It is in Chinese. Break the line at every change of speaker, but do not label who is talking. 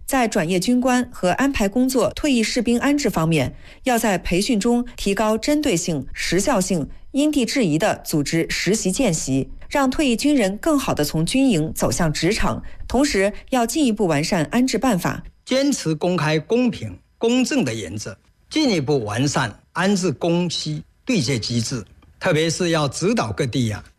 在转业军官和安排工作、退役士兵安置方面，要在培训中提高针对性、时效性、因地制宜地组织实习见习，让退役军人更好地从军营走向职场。同时，要进一步完善安置办法，
坚持公开、公平、公正的原则，进一步完善安置供需对接机制，特别是要指导各地